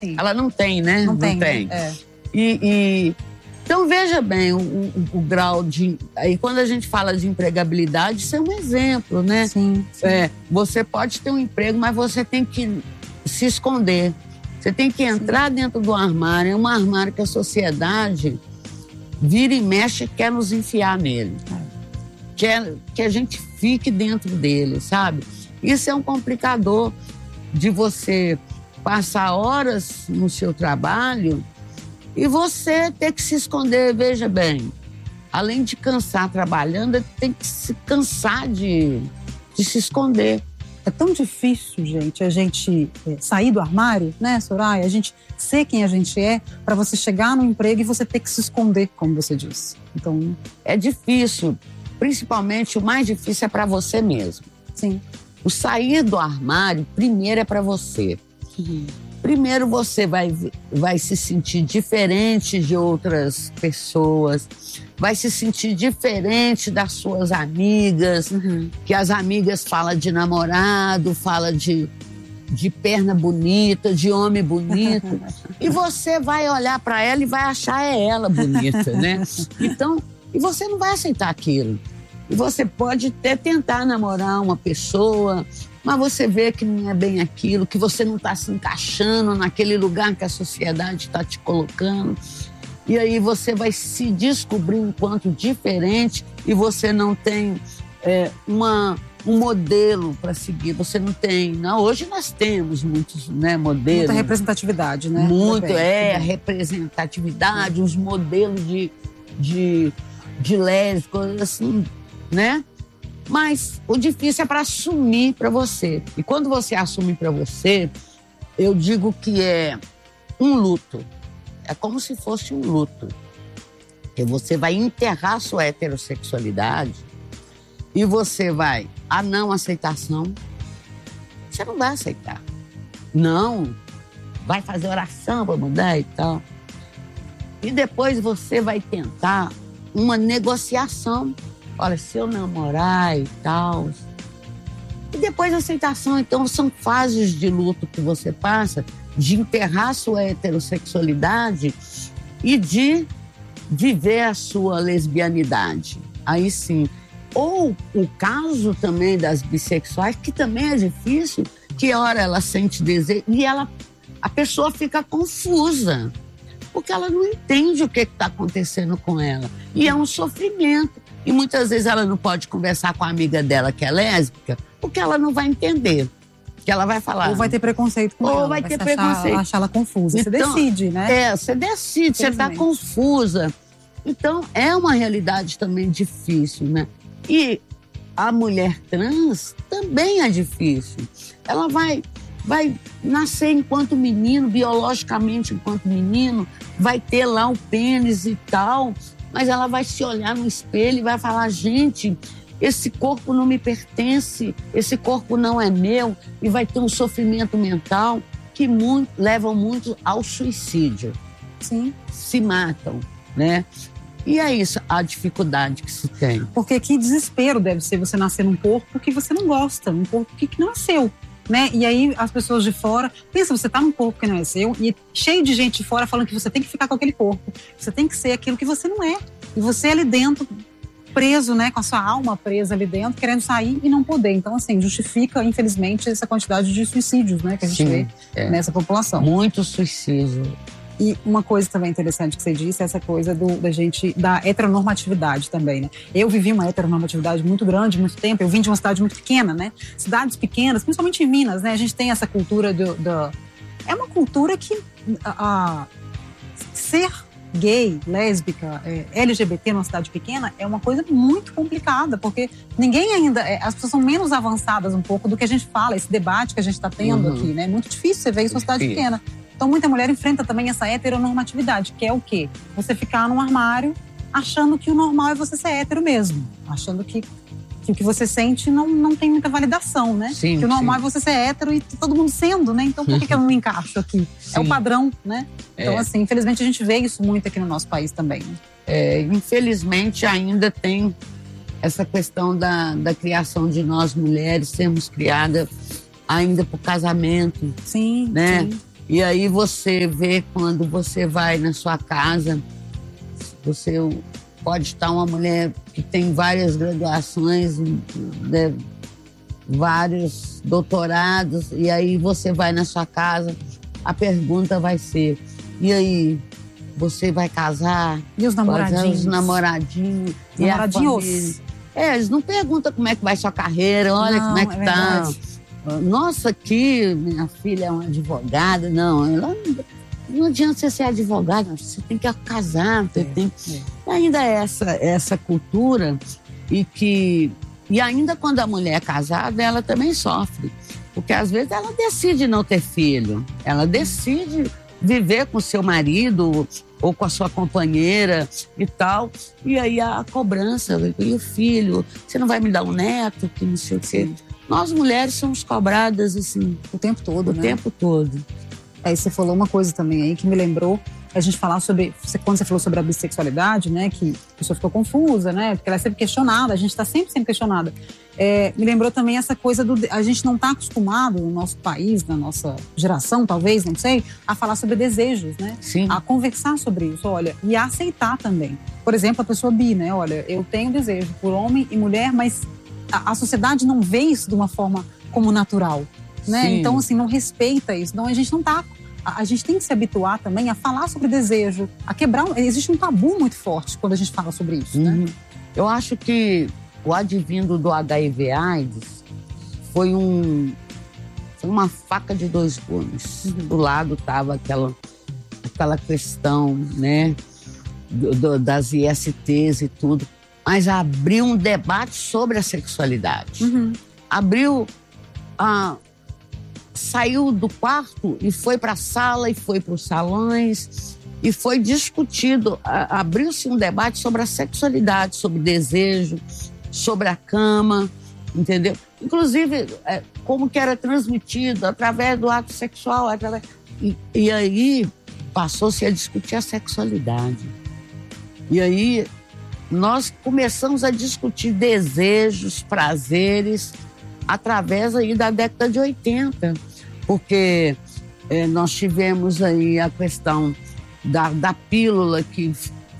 Sim. Ela não tem, né? Não tem. Então, veja bem o grau de... Aí, quando a gente fala de empregabilidade, isso é um exemplo, né? Sim. Você pode ter um emprego, mas você tem que se esconder. Você tem que entrar dentro do armário. É um armário que a sociedade vira e mexe e quer nos enfiar nele. Quer que a gente fique dentro dele, sabe? Isso é um complicador de você passar horas no seu trabalho e você ter que se esconder. Veja bem, além de cansar trabalhando, tem que se cansar de se esconder. É tão difícil, gente, a gente sair do armário, né, Soraya? A gente ser quem a gente é, para você chegar no emprego e você ter que se esconder, como você disse. Então, é difícil. Principalmente, o mais difícil é para você mesmo. Sim. O sair do armário, primeiro, é para você. Primeiro, você vai se sentir diferente de outras pessoas, vai se sentir diferente das suas amigas, que as amigas falam de namorado, falam de perna bonita, de homem bonito. E você vai olhar para ela e vai achar ela bonita, né? Então, e você não vai aceitar aquilo. E você pode até tentar namorar uma pessoa, mas você vê que não é bem aquilo, que você não está se encaixando naquele lugar que a sociedade está te colocando. E aí você vai se descobrir enquanto diferente e você não tem um modelo para seguir. Você não tem... Não, hoje nós temos muitos, né, modelos. Muita representatividade, né? Muito, representatividade, os modelos de lésbicas, assim, né? Mas o difícil é para assumir para você. E quando você assume para você, eu digo que é um luto. É como se fosse um luto. Que você vai enterrar sua heterossexualidade e você vai... A não aceitação, você não vai aceitar. Não, vai fazer oração para mudar e tal. E depois você vai tentar uma negociação. Olha, se eu namorar e tal. E depois a aceitação. Então, são fases de luto que você passa, de enterrar sua heterossexualidade e de viver a sua lesbianidade. Aí sim. Ou o caso também das bissexuais, que também é difícil, que hora ela sente desejo e a pessoa fica confusa, porque ela não entende o que está acontecendo com ela. E é um sofrimento. E muitas vezes ela não pode conversar com a amiga dela que é lésbica, porque ela não vai entender. Que ela vai falar... Ou vai ter preconceito com ela. Ou vai ter preconceito. Achar ela confusa. Então, você decide, né? Você decide, você está confusa. Então, é uma realidade também difícil, né? E a mulher trans também é difícil. Ela vai nascer enquanto menino, biologicamente enquanto menino, vai ter lá o pênis e tal, mas ela vai se olhar no espelho e vai falar, gente, esse corpo não me pertence, esse corpo não é meu, e vai ter um sofrimento mental que levam muito ao suicídio. Sim. Se matam, né? E é isso, a dificuldade que se tem. Porque que desespero deve ser você nascer num corpo que você não gosta, um corpo que não é seu, né? E aí as pessoas de fora, pensa, você tá num corpo que não é seu e cheio de gente de fora falando que você tem que ficar com aquele corpo, você tem que ser aquilo que você não é. E você ali dentro, preso, né, com a sua alma presa ali dentro, querendo sair e não poder. Então, assim, justifica, infelizmente, essa quantidade de suicídios, né, que a gente vê nessa população. Muito suicídio. E uma coisa também interessante que você disse é essa coisa da heteronormatividade também, né? Eu vivi uma heteronormatividade muito grande, muito tempo. Eu vim de uma cidade muito pequena, né? Cidades pequenas, principalmente em Minas, né? A gente tem essa cultura é uma cultura que ser gay, lésbica, LGBT numa cidade pequena é uma coisa muito complicada, porque ninguém ainda... as pessoas são menos avançadas um pouco do que a gente fala, esse debate que a gente está tendo aqui, né? É muito difícil você ver isso numa cidade pequena. Então, muita mulher enfrenta também essa heteronormatividade, que é o quê? Você ficar num armário achando que o normal é você ser hétero mesmo. Achando que o que você sente não tem muita validação, né? Sim, que o normal é você ser hétero e todo mundo sendo, né? Então, por que eu não me encaixo aqui? Sim. É o padrão, né? Então, assim, infelizmente, a gente vê isso muito aqui no nosso país também. Né? Infelizmente, ainda tem essa questão da criação de nós mulheres, sermos criadas ainda por casamento. Sim, né? sim. E aí você vê quando você vai na sua casa, você pode estar uma mulher que tem várias graduações, né, vários doutorados, e aí você vai na sua casa, a pergunta vai ser, e aí, você vai casar? E os namoradinhos? Os namoradinhos. Namoradinhos. Eles não perguntam como é que vai sua carreira, olha como é que tá. Nossa, aqui, minha filha é uma advogada. Não, não adianta você ser advogada, você tem que casar. Ainda é essa cultura e ainda quando a mulher é casada, ela também sofre. Porque às vezes ela decide não ter filho, ela decide viver com seu marido ou com a sua companheira e tal. E aí a cobrança, e o filho, você não vai me dar um neto, que não sei o quê. Nós mulheres somos cobradas assim o tempo todo, né? O tempo todo. Aí você falou uma coisa também aí que me lembrou a gente falar sobre, quando você falou sobre a bissexualidade, né, que a pessoa ficou confusa, né, porque ela é sempre questionada, a gente está sempre questionada. Me lembrou também essa coisa a gente não está acostumado no nosso país, na nossa geração, talvez, não sei, a falar sobre desejos, né? Sim. A conversar sobre isso, olha, e a aceitar também. Por exemplo, a pessoa bi, né, olha, eu tenho desejo por homem e mulher, mas a sociedade não vê isso de uma forma como natural, né? Sim. Então, assim, não respeita isso. Então, a gente não está... A gente tem que se habituar também a falar sobre desejo, a quebrar... Existe um tabu muito forte quando a gente fala sobre isso, né? Eu acho que o advindo do HIV/AIDS foi uma faca de dois gumes. Do lado estava aquela questão, né, das ISTs e tudo, mas abriu um debate sobre a sexualidade. Abriu saiu do quarto e foi para a sala e foi para os salões e foi discutido, abriu-se um debate sobre a sexualidade, sobre desejo, sobre a cama, entendeu? Inclusive, como que era transmitido através do ato sexual, e aí passou-se a discutir a sexualidade. E aí nós começamos a discutir desejos, prazeres, através aí da década de 80, porque nós tivemos aí a questão da pílula, que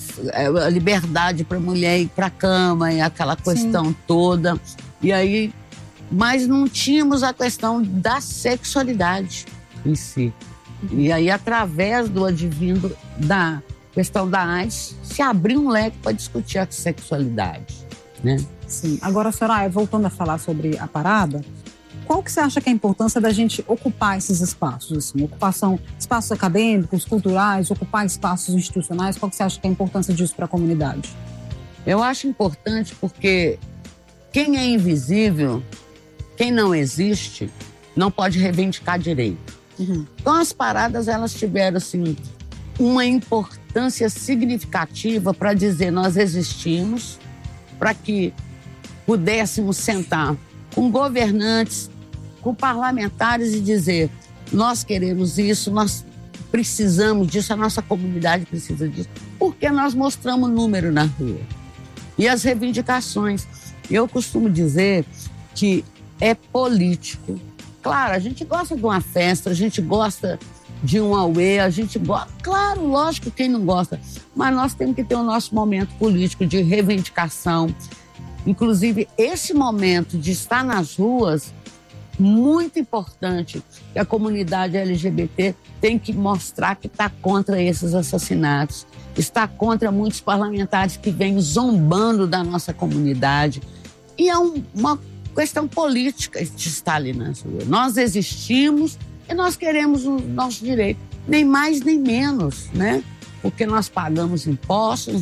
a liberdade para a mulher ir para a cama e aquela questão Sim. toda. E aí, mas não tínhamos a questão da sexualidade em si. E aí, através do advindo da questão da AIDS, se abriu um leque para discutir a sexualidade, né? Sim. Agora, Soraya, voltando a falar sobre a parada, qual que você acha que é a importância da gente ocupar esses espaços? Assim, espaços acadêmicos, culturais, ocupar espaços institucionais, qual que você acha que é a importância disso para a comunidade? Eu acho importante porque quem é invisível, quem não existe, não pode reivindicar direito. Então, as paradas, elas tiveram, assim, uma importância significativa para dizer nós existimos, para que pudéssemos sentar com governantes, com parlamentares e dizer nós queremos isso, nós precisamos disso, a nossa comunidade precisa disso, porque nós mostramos número na rua. E as reivindicações. Eu costumo dizer que é político. Claro, a gente gosta de uma festa, a gente gosta de um auê, a gente gosta... Claro, lógico, quem não gosta. Mas nós temos que ter o nosso momento político de reivindicação. Inclusive, esse momento de estar nas ruas, muito importante, que a comunidade LGBT tem que mostrar que está contra esses assassinatos, está contra muitos parlamentares que vêm zombando da nossa comunidade. E é uma questão política de estar ali nas ruas. Nós existimos e nós queremos o nosso direito, nem mais nem menos, né? Porque nós pagamos impostos,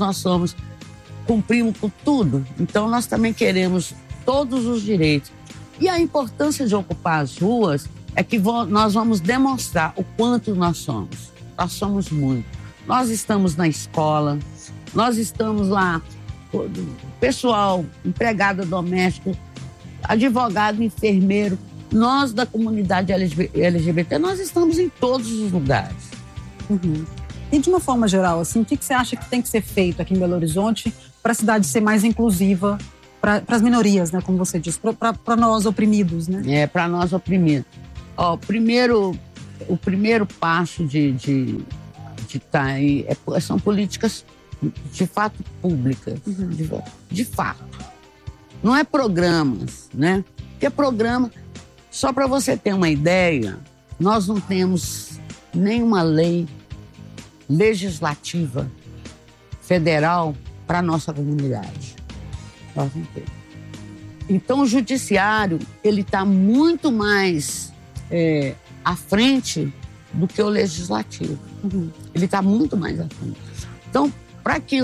cumprimos com tudo. Então, nós também queremos todos os direitos. E a importância de ocupar as ruas é que nós vamos demonstrar o quanto nós somos. Nós somos muito. Nós estamos na escola, nós estamos lá, pessoal, empregada doméstica, advogado, enfermeiro. Nós, da comunidade LGBT, nós estamos em todos os lugares. E de uma forma geral, assim, o que você acha que tem que ser feito aqui em Belo Horizonte para a cidade ser mais inclusiva, para as minorias, né, como você disse, para nós oprimidos, né? Para nós oprimidos. Primeiro, o primeiro passo de estar aí são políticas de fato públicas, de fato. Não é programas, né? Porque programa, só para você ter uma ideia, nós não temos nenhuma lei legislativa federal para a nossa comunidade. Nós não temos. Então, o judiciário, ele está muito mais à frente do que o legislativo. Ele está muito mais à frente. Então, para que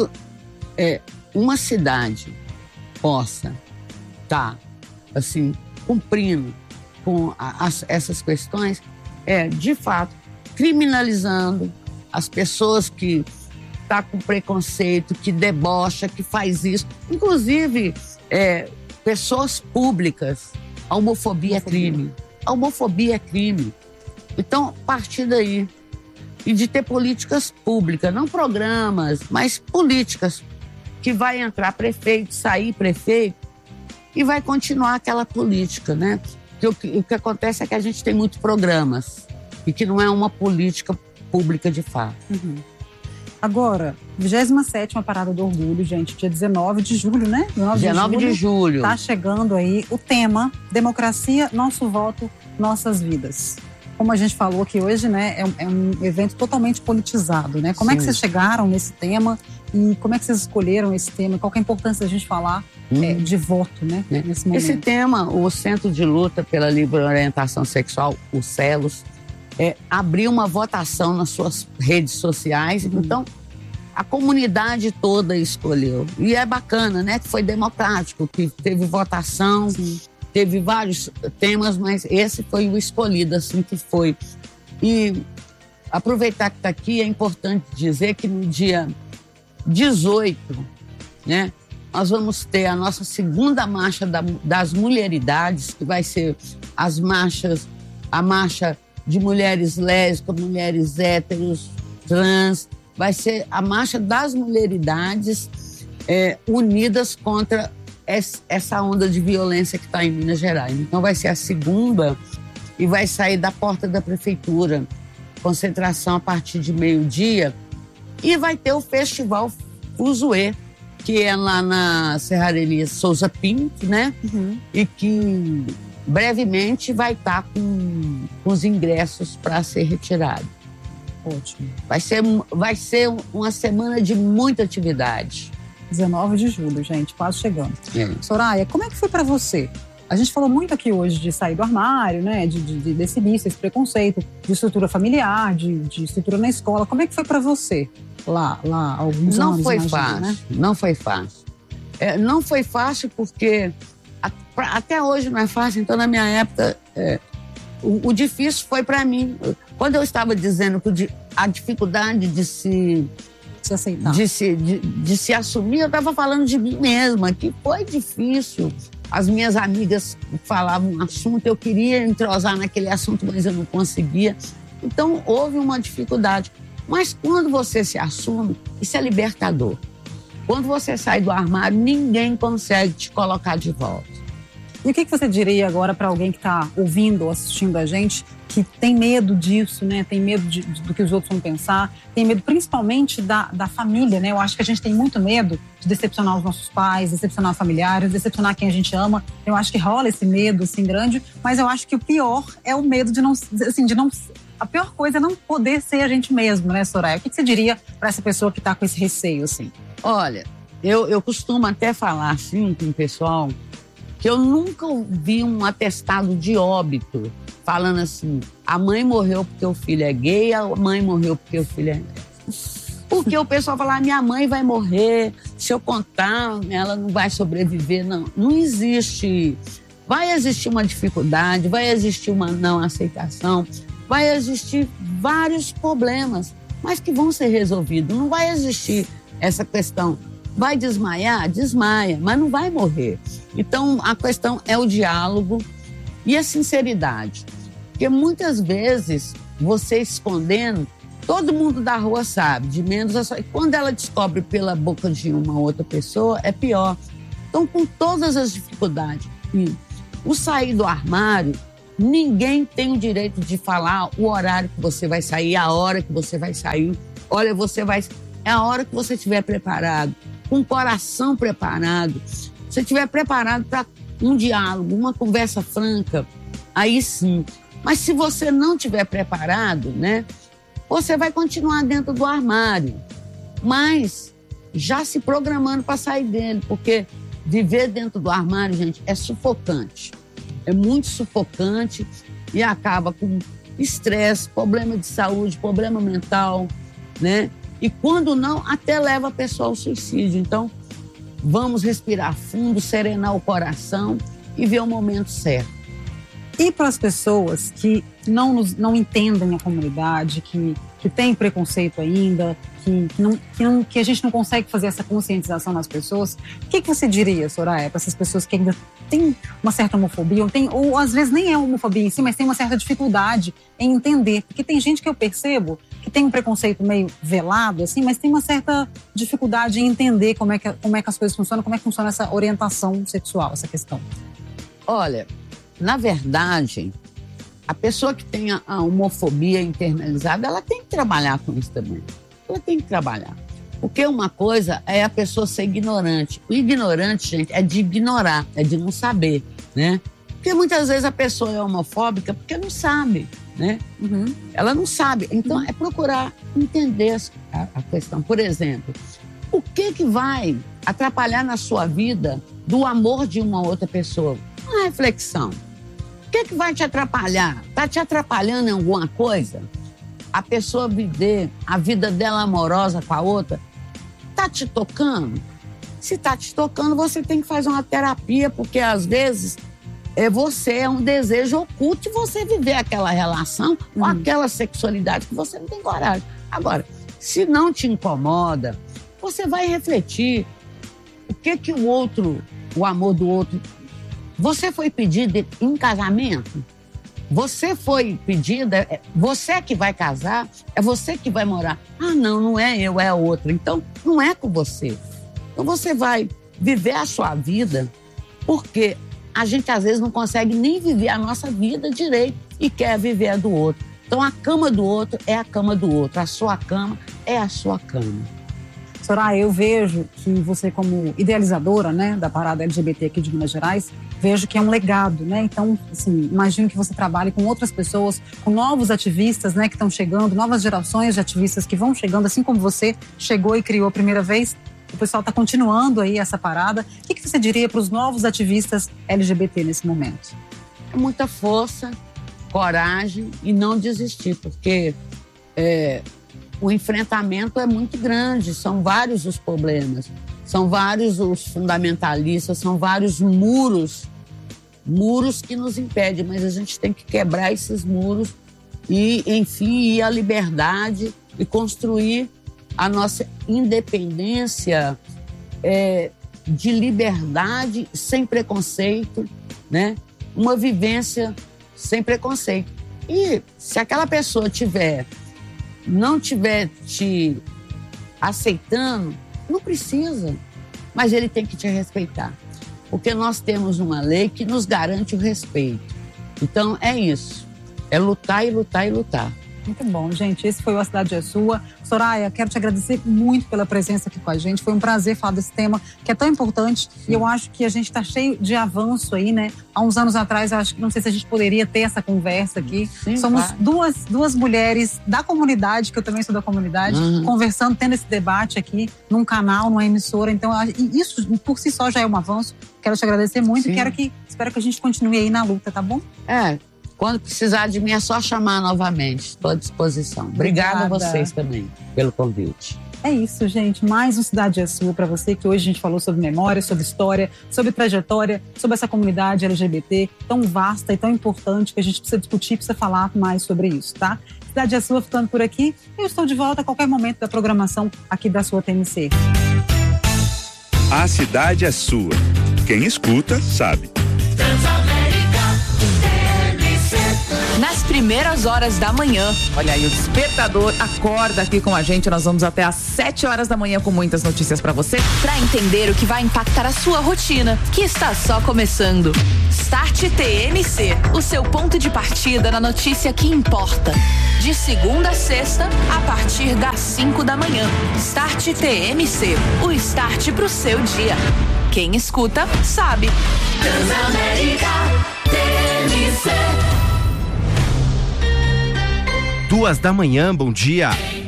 uma cidade possa estar, assim, cumprindo com essas questões, de fato, criminalizando as pessoas que estão com preconceito, que debocha, que faz isso. Inclusive, pessoas públicas. A homofobia é crime. A homofobia é crime. Então, a partir daí, e de ter políticas públicas, não programas, mas políticas, que vai entrar prefeito, sair prefeito, e vai continuar aquela política, né? Porque o que acontece é que a gente tem muitos programas, e que não é uma política pública de fato. Agora, 27ª Parada do Orgulho, gente, dia 19 de julho, né? 19 de julho. Tá chegando aí o tema Democracia, Nosso Voto, Nossas Vidas. Como a gente falou aqui hoje, né, é um evento totalmente politizado, né? Como é que vocês chegaram nesse tema e como é que vocês escolheram esse tema? Qual que é a importância da gente falar de voto, né, nesse momento? Esse tema, o Centro de Luta pela Livre Orientação Sexual, o CELOS, abriu uma votação nas suas redes sociais. Então, a comunidade toda escolheu. E é bacana, né, que foi democrático, que teve votação. Sim. Teve vários temas, mas esse foi o escolhido, assim que foi. E aproveitar que está aqui, é importante dizer que no dia 18, né, nós vamos ter a nossa segunda marcha das mulheridades, que vai ser a marcha de mulheres lésbicas, mulheres héteros, trans. Vai ser a marcha das mulheridades unidas contra essa onda de violência que está em Minas Gerais. Então vai ser a segunda e vai sair da porta da prefeitura, concentração a partir de 12h, e vai ter o Festival Fuzuê, que é lá na Serraria Souza Pinto, né? E que brevemente vai estar com os ingressos para ser retirado. Ótimo. Vai ser uma semana de muita atividade. 19 de julho, gente, quase chegando. Soraya, como é que foi para você? A gente falou muito aqui hoje de sair do armário, né? Desse início, esse preconceito, de estrutura familiar, de estrutura na escola. Como é que foi para você lá há alguns anos? Não foi imagino, fácil, né? Não foi fácil. Não foi fácil porque até hoje não é fácil. Então, na minha época, o difícil foi para mim. Quando eu estava dizendo que a dificuldade de se aceitar, de se assumir, eu estava falando de mim mesma, que foi difícil. As minhas amigas falavam um assunto, eu queria entrosar naquele assunto, mas eu não conseguia. Então, houve uma dificuldade. Mas quando você se assume, isso é libertador. Quando você sai do armário, ninguém consegue te colocar de volta. E o que você diria agora para alguém que está ouvindo ou assistindo a gente, que tem medo disso, né? Tem medo do que os outros vão pensar, tem medo principalmente da família, né? Eu acho que a gente tem muito medo de decepcionar os nossos pais, decepcionar familiares, decepcionar quem a gente ama. Eu acho que rola esse medo, assim, grande, mas eu acho que o pior é o medo de não... A pior coisa é não poder ser a gente mesmo, né, Soraya? O que você diria para essa pessoa que está com esse receio, assim? Olha, eu costumo até falar, assim, com o pessoal, que eu nunca vi um atestado de óbito falando assim, a mãe morreu porque o filho é gay, a mãe morreu porque o filho é... Porque o pessoal fala, minha mãe vai morrer, se eu contar, ela não vai sobreviver. Não existe. Vai existir uma dificuldade, vai existir uma não aceitação, vai existir vários problemas, mas que vão ser resolvidos. Não vai existir essa questão. Vai desmaiar? Desmaia, mas não vai morrer. Então, a questão é o diálogo e a sinceridade. Porque muitas vezes, você escondendo, todo mundo da rua sabe, de menos a sua... E quando ela descobre pela boca de uma outra pessoa, é pior. Então, com todas as dificuldades, o sair do armário Ninguém tem o direito de falar o horário que você vai sair, a hora que você vai sair. Olha, é a hora que você estiver preparado, com o coração preparado. Se você estiver preparado para um diálogo, uma conversa franca, aí sim. Mas se você não estiver preparado, né, você vai continuar dentro do armário, mas já se programando para sair dele, porque viver dentro do armário, gente, é sufocante. É muito sufocante e acaba com estresse, problema de saúde, problema mental, né? E quando não, até leva a pessoa ao suicídio. Então, vamos respirar fundo, serenar o coração e ver o momento certo. E para as pessoas que não entendem a comunidade, que têm preconceito ainda, que a gente não consegue fazer essa conscientização nas pessoas, o que você diria, Soraya, para essas pessoas que ainda têm uma certa homofobia, ou às vezes nem é homofobia em si, mas tem uma certa dificuldade em entender? Porque tem gente que eu percebo que tem um preconceito meio velado, assim, mas tem uma certa dificuldade em entender como é que as coisas funcionam, como é que funciona essa orientação sexual, essa questão. Olha, na verdade, a pessoa que tem a homofobia internalizada, ela tem que trabalhar com isso também. Ela tem que trabalhar. Porque uma coisa é a pessoa ser ignorante. O ignorante, gente, é de ignorar, é de não saber, né? Porque muitas vezes a pessoa é homofóbica porque não sabe, né? Uhum. Ela não sabe. Então, é procurar entender a questão. Por exemplo, o que vai atrapalhar na sua vida do amor de uma outra pessoa? Uma reflexão. O que vai te atrapalhar? Está te atrapalhando em alguma coisa? A pessoa viver a vida dela amorosa com a outra? Está te tocando? Se está te tocando, você tem que fazer uma terapia, porque às vezes é um desejo oculto de você viver aquela relação ou aquela sexualidade que você não tem coragem. Agora, se não te incomoda, você vai refletir o que o outro, o amor do outro. Você foi pedida em casamento? Você foi pedida, você que vai casar, é você que vai morar. Ah, não é eu, é a outra. Então, não é com você. Então, você vai viver a sua vida, porque a gente, às vezes, não consegue nem viver a nossa vida direito e quer viver a do outro. Então, a cama do outro é a cama do outro. A sua cama é a sua cama. Soraya, eu vejo que você, como idealizadora, né, da parada LGBT aqui de Minas Gerais, vejo que é um legado, né? Então, assim, imagino que você trabalhe com outras pessoas, com novos ativistas, né, que estão chegando, novas gerações de ativistas que vão chegando, assim como você chegou e criou a primeira vez. O pessoal está continuando aí essa parada. O que você diria para os novos ativistas LGBT nesse momento? Muita força, coragem e não desistir, porque o enfrentamento é muito grande, são vários os problemas, são vários os fundamentalistas, são vários muros que nos impedem, mas a gente tem que quebrar esses muros e, enfim, ir à liberdade e construir a nossa independência de liberdade sem preconceito, né? Uma vivência sem preconceito. E se aquela pessoa não estiver te aceitando, não precisa, mas ele tem que te respeitar, porque nós temos uma lei que nos garante o respeito. Então é isso, é lutar e lutar e lutar. Muito bom, gente. Esse foi o A Cidade é Sua. Soraya, quero te agradecer muito pela presença aqui com a gente. Foi um prazer falar desse tema que é tão importante. Sim. E eu acho que a gente está cheio de avanço aí, né? Há uns anos atrás, eu acho que não sei se a gente poderia ter essa conversa aqui. Sim, somos duas mulheres da comunidade, que eu também sou da comunidade, conversando, tendo esse debate aqui num canal, numa emissora. Então, isso por si só já é um avanço. Quero te agradecer muito. Sim. E espero que a gente continue aí na luta, tá bom? Quando precisar de mim, é só chamar novamente. Estou à disposição. Obrigada a vocês também pelo convite. É isso, gente. Mais um Cidade é Sua para você, que hoje a gente falou sobre memória, sobre história, sobre trajetória, sobre essa comunidade LGBT tão vasta e tão importante que a gente precisa discutir, precisa falar mais sobre isso, tá? Cidade é Sua ficando por aqui. Eu estou de volta a qualquer momento da programação aqui da sua TMC. A Cidade é Sua. Quem escuta, sabe. nas primeiras horas da manhã. Olha aí, o Despertador acorda aqui com a gente. Nós vamos até às 7 horas da manhã com muitas notícias pra você. Pra entender o que vai impactar a sua rotina, que está só começando. Start TMC, o seu ponto de partida na notícia que importa. De segunda a sexta, a partir das 5 da manhã. Start TMC, o start pro seu dia. Quem escuta, sabe. Transamérica TMC. 2 da manhã, bom dia.